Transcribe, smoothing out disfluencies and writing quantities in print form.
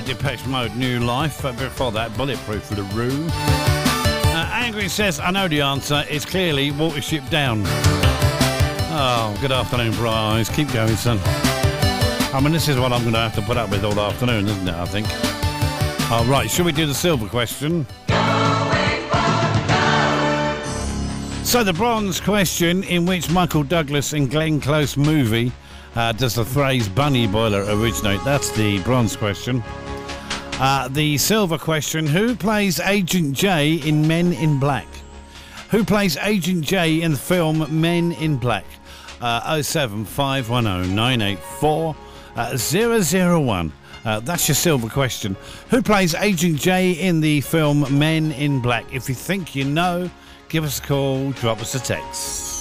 Depeche Mode, New Life. Before that, Bulletproof for the Room. Angry says, I know the answer. It's clearly Watership Down. Oh, good afternoon, Bryce. Keep going, son. I mean, this is what I'm going to have to put up with all afternoon, isn't it, I think? All right, should we do the silver question? So the bronze question, in which Michael Douglas and Glenn Close movie does the phrase bunny boiler originate? That's the bronze question. The silver question, who plays Agent J in Men in Black? Who plays Agent J in the film Men in Black? 07510 984 001. That's your silver question. Who plays Agent J in the film Men in Black? If you think you know, give us a call, drop us a text.